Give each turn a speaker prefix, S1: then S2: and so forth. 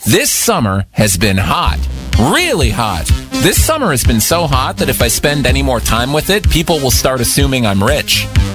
S1: This summer has been hot. Really hot. This summer has been so hot that if I spend any more time with it, people will start assuming I'm rich.